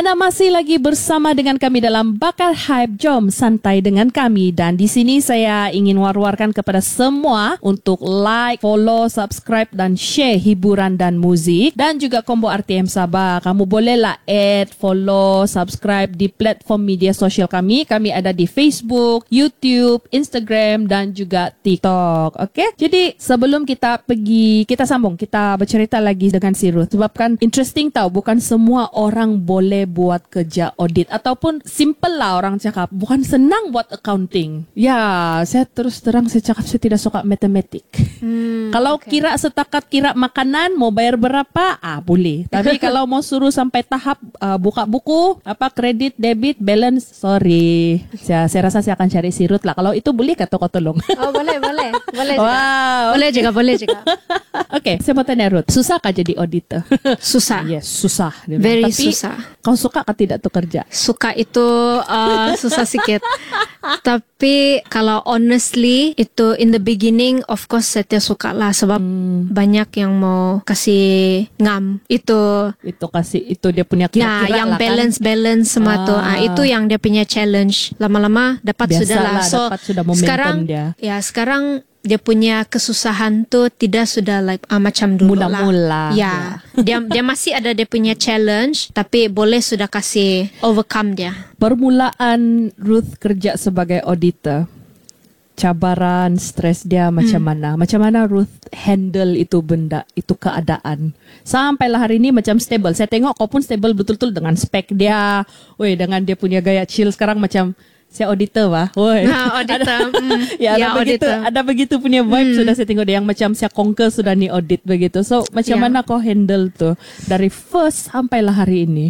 Anda masih lagi bersama dengan kami dalam Bakal Hype. Jom santai dengan kami. Dan di sini saya ingin war-warkan kepada semua untuk like, follow, subscribe dan share hiburan dan muzik. Dan juga Combo RTM Sabah. Kamu bolehlah add, follow, subscribe di platform media sosial kami. Kami ada di Facebook, YouTube, Instagram dan juga TikTok. Okay? Jadi sebelum kita sambung, kita bercerita lagi dengan si Ruth. Sebab kan interesting tau, bukan semua orang boleh buat kerja audit. Ataupun simple lah orang cakap, bukan senang buat accounting. Ya, saya terus terang saya cakap saya tidak suka matematik. Kalau kira setakat kira makanan, mau bayar berapa? Boleh. Tapi kalau mau suruh sampai tahap buka buku, kredit, debit, balance, sorry. Saya rasa saya akan cari si Ruth lah. Kalau itu boleh kata kau tolong. Oh, boleh juga. Wow. Boleh juga. Okay, saya mau tanya Ruth, susahkah jadi auditor? Susah. Yes, susah. Very Tapi, susah. Kau suka kah tidak tu kerja? Suka itu susah sikit. Tapi kalau honestly, itu in the beginning, of course saya tidak suka lah. Sebab banyak yang mau kasih ngam. Itu dia punya kira-kira yang lah balance semua tu. Itu yang dia punya challenge. Lama-lama dapat sudah lah. So dapat sudah momentum sekarang dia. Ya, sekarang dia punya kesusahan tu tidak sudah like macam dulu mula-mula. Ya. Dia masih ada dia punya challenge, tapi boleh sudah kasih overcome dia. Permulaan Ruth kerja sebagai auditor, cabaran, stres dia macam mana? Macam mana Ruth handle itu benda, itu keadaan? Sampailah hari ini macam stable. Saya tengok kau pun stable betul-betul dengan spek dia. Dengan dia punya gaya chill sekarang macam saya auditor lah. Auditor. Ada begitu punya vibe sudah saya tengok dia yang macam saya conquer sudah ni audit begitu. So macam mana kau handle tu dari first sampailah hari ini?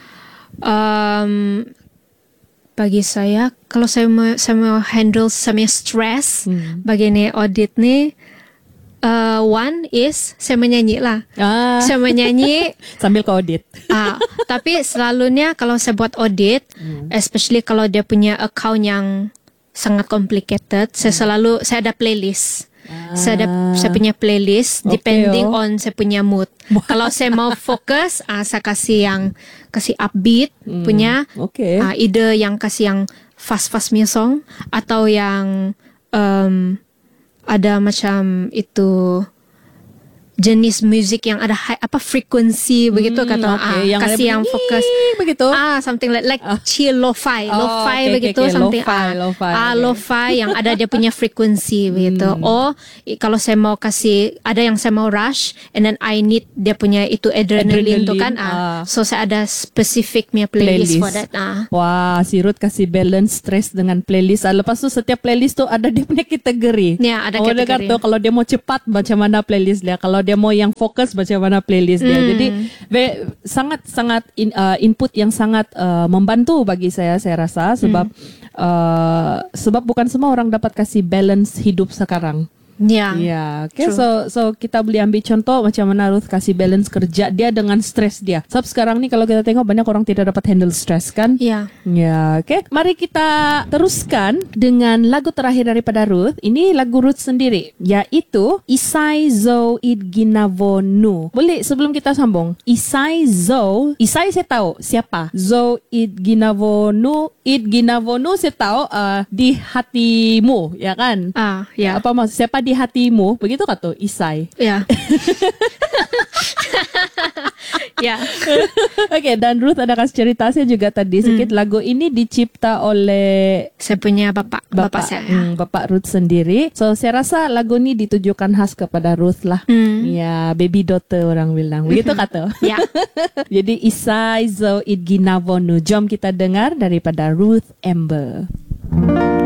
Bagi saya, kalau saya mau handle sama stress bagi ni audit ni, one is saya menyanyi lah. Saya menyanyi sambil kau audit. Tapi selalunya kalau saya buat audit, especially kalau dia punya account yang sangat complicated, saya ada playlist. Saya punya playlist depending on saya punya mood. Kalau saya mau fokus, saya kasih upbeat punya. Either yang kasih yang fast punya song atau yang ada macam itu jenis musik yang ada frekuensi begitu kata yang kasih yang fokus begitu something like chill lo-fi begitu something lo-fi yang ada dia punya frekuensi begitu. Kalau saya mau kasih ada yang saya mau rush and then I need dia punya itu adrenaline tu kan so saya ada specific punya playlist for that. Wah, si Ruth kasih balance stress dengan playlist. Lepas tu setiap playlist tu ada dia punya kategori. Ya, ada kategori. Kalau dia mau cepat macam mana playlist dia, kalau dia mau yang fokus macam mana playlist dia. Jadi sangat input yang sangat membantu bagi saya rasa sebab bukan semua orang dapat kasih balance hidup sekarang. Okay. So kita boleh ambil contoh macam mana Ruth kasih balance kerja dia dengan stres dia. Sebab sekarang ni kalau kita tengok banyak orang tidak dapat handle stres kan? Okay. Mari kita teruskan dengan lagu terakhir daripada Ruth. Ini lagu Ruth sendiri, iaitu Isai Zo Idginavonu. Boleh sebelum kita sambung, Isai saya tahu siapa. Zo Idginavonu saya tahu di hatimu, ya kan? Apa maksud siapa di hatimu? Begitu kata Isai. Okay, dan Ruth ada kasih cerita saya juga tadi sikit. Lagu ini dicipta oleh saya punya bapak saya. Bapak Ruth sendiri. So saya rasa lagu ini ditujukan khas kepada Ruth lah. Baby daughter orang bilang. Begitu kata. Jadi Isai Zo Idginavonu. Jom kita dengar daripada Ruth Amber.